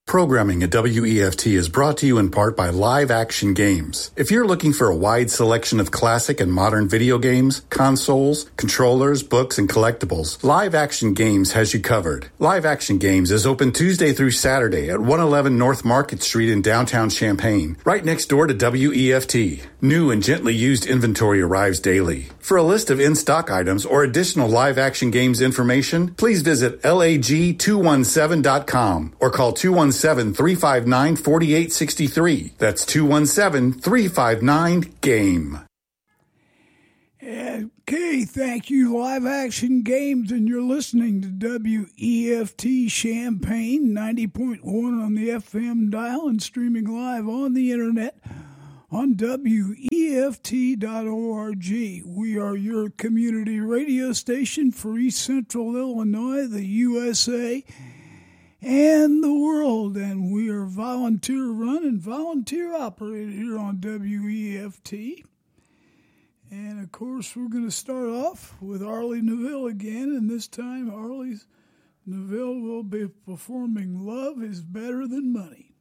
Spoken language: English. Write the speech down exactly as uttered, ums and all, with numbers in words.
Programming at W E F T is brought to you in part by Live Action Games. If you're looking for a wide selection of classic and modern video games, consoles, controllers, books, and collectibles, Live Action Games has you covered. Live Action Games is open Tuesday through Saturday at one eleven North Market Street in downtown Champaign, right next door to W E F T. New and gently used inventory arrives daily. For a list of in-stock items or additional Live Action Games information, please visit lag two one seven dot com or call two one seven, three five nine, four eight six three. That's two one seven, three five nine, GAME. Okay, thank you, Live Action Games, and you're listening to W E F T Champaign, ninety point one on the F M dial and streaming live on the internet on W E F T dot org. We are your community radio station for East Central Illinois, the U S A, and the world, and we are volunteer run and volunteer operated here on W E F T. And of course, we're going to start off with Arlie Neville again, and this time Arlie Neville will be performing Love is Better Than Money.